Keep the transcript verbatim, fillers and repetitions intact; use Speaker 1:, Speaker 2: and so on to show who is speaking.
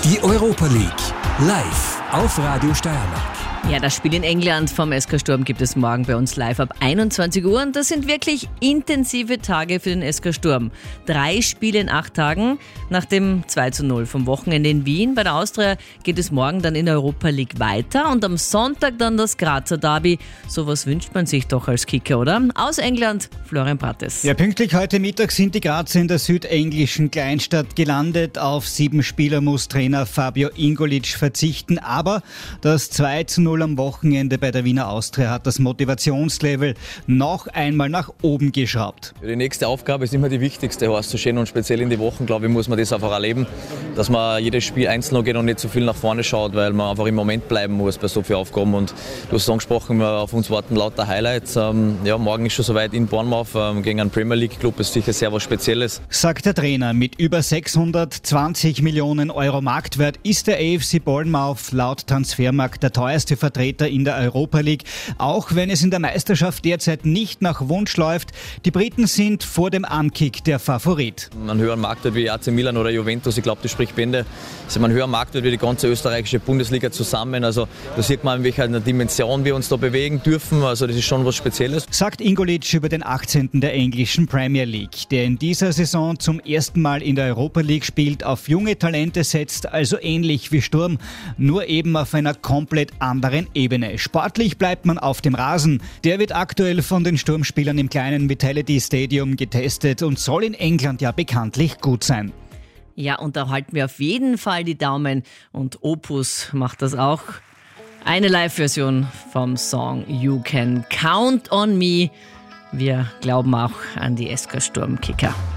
Speaker 1: Die Europa League live auf Radio Steiermark.
Speaker 2: Ja, das Spiel in England vom S K Sturm gibt es morgen bei uns live ab einundzwanzig Uhr und das sind wirklich intensive Tage für den S K Sturm. Drei Spiele in acht Tagen nach dem zwei zu null vom Wochenende in Wien. Bei der Austria geht es morgen dann in der Europa League weiter und am Sonntag dann das Grazer Derby. Sowas wünscht man sich doch als Kicker, oder? Aus England, Florian Prates.
Speaker 3: Ja, pünktlich heute Mittag sind die Grazer in der südenglischen Kleinstadt gelandet. Auf sieben Spieler muss Trainer Fabio Ingolic verzichten, aber das zwei zu null am Wochenende bei der Wiener Austria hat das Motivationslevel noch einmal nach oben geschraubt.
Speaker 4: Die nächste Aufgabe ist immer die wichtigste, auszustehen, und speziell in die Wochen, glaube ich, muss man das einfach erleben, dass man jedes Spiel einzeln geht und nicht zu viel nach vorne schaut, weil man einfach im Moment bleiben muss bei so vielen Aufgaben. Und du hast es angesprochen, auf uns warten lauter Highlights. Ähm, ja, morgen ist schon soweit in Bournemouth ähm, gegen einen Premier League Club, ist sicher sehr was Spezielles.
Speaker 3: Sagt der Trainer. Mit über sechshundertzwanzig Millionen Euro Marktwert ist der A F C Bournemouth laut Transfermarkt der teuerste Vertreter in der Europa League, auch wenn es in der Meisterschaft derzeit nicht nach Wunsch läuft. Die Briten sind vor dem Ankick der Favorit.
Speaker 4: Ein höherer Marktwert wie A C Milan oder Juventus, ich glaube, das spricht Bände. Also ein höherer Marktwert wie die ganze österreichische Bundesliga zusammen. Also da sieht man, in welcher Dimension wir uns da bewegen dürfen. Also das ist schon was Spezielles.
Speaker 3: Sagt Ingolic über den achtzehnten der englischen Premier League, der in dieser Saison zum ersten Mal in der Europa League spielt, auf junge Talente setzt, also ähnlich wie Sturm, nur eben auf einer komplett anderen Ebene. Sportlich bleibt man auf dem Rasen. Der wird aktuell von den Sturmspielern im kleinen Vitality Stadium getestet und soll in England ja bekanntlich gut sein.
Speaker 2: Ja, und da halten wir auf jeden Fall die Daumen und Opus macht das auch. Eine Live-Version vom Song You Can Count on Me. Wir glauben auch an die S K Sturm Kicker.